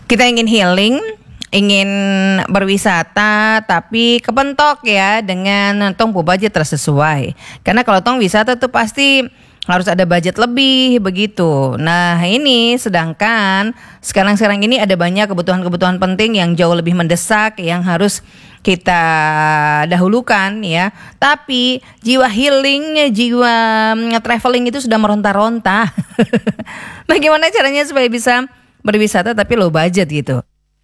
Kita ingin healing, ingin berwisata, tapi kepentok ya dengan tong budget tersesuai. Karena kalau tong wisata tuh pasti harus ada budget lebih begitu. Nah ini sedangkan sekarang ini ada banyak kebutuhan-kebutuhan penting yang jauh lebih mendesak yang harus kita dahulukan ya. Tapi jiwa healing, jiwa traveling itu sudah meronta-ronta. Bagaimana caranya supaya bisa berwisata tapi low budget gitu?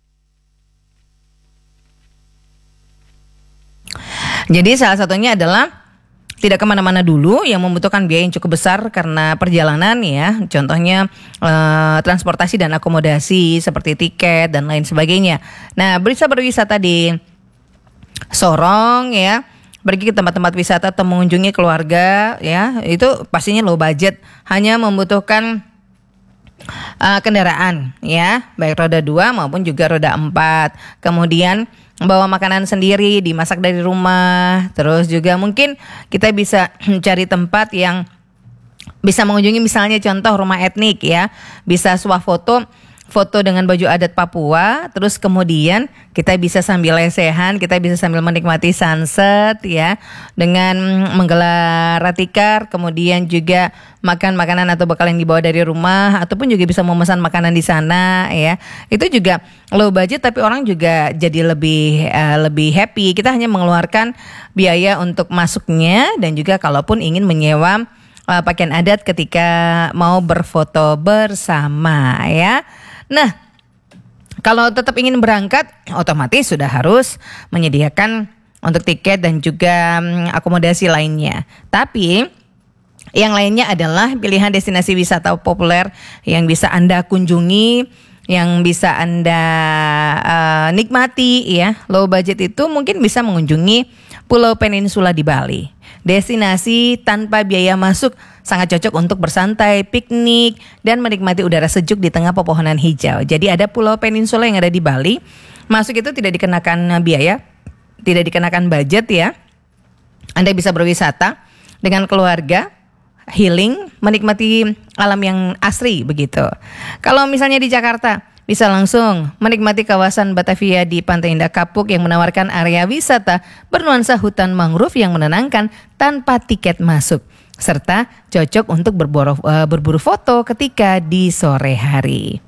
Jadi salah satunya adalah tidak kemana-mana dulu yang membutuhkan biaya yang cukup besar karena perjalanan ya. Contohnya transportasi dan akomodasi seperti tiket dan lain sebagainya. Nah bisa berwisata di Sorong ya, pergi ke tempat-tempat wisata atau mengunjungi keluarga ya, itu pastinya low budget, hanya membutuhkan kendaraan ya, baik roda 2 maupun juga roda 4. Kemudian bawa makanan sendiri, dimasak dari rumah. Terus juga mungkin kita bisa cari tempat yang bisa mengunjungi, misalnya contoh rumah etnik ya, bisa swafoto dengan baju adat Papua. Terus kemudian kita bisa sambil lesehan, kita bisa sambil menikmati sunset ya, dengan menggelar tikar. Kemudian juga makan makanan atau bekal yang dibawa dari rumah, ataupun juga bisa memesan makanan di sana ya. Itu juga low budget tapi orang juga jadi lebih happy. Kita hanya mengeluarkan biaya untuk masuknya dan juga kalaupun ingin menyewa pakaian adat ketika mau berfoto bersama ya. Nah, kalau tetap ingin berangkat, otomatis sudah harus menyediakan untuk tiket dan juga akomodasi lainnya. Tapi yang lainnya adalah pilihan destinasi wisata populer yang bisa Anda kunjungi, yang bisa Anda nikmati ya. Low budget itu mungkin bisa mengunjungi Pulau Peninsula di Bali. Destinasi tanpa biaya masuk, sangat cocok untuk bersantai, piknik, dan menikmati udara sejuk di tengah pepohonan hijau. Jadi ada Pulau Peninsula yang ada di Bali. Masuk itu tidak dikenakan biaya, tidak dikenakan budget ya. Anda bisa berwisata dengan keluarga, healing, menikmati alam yang asri begitu. Kalau misalnya di Jakarta, bisa langsung menikmati kawasan Batavia di Pantai Indah Kapuk yang menawarkan area wisata bernuansa hutan mangrove yang menenangkan tanpa tiket masuk, serta cocok untuk berburu foto ketika di sore hari.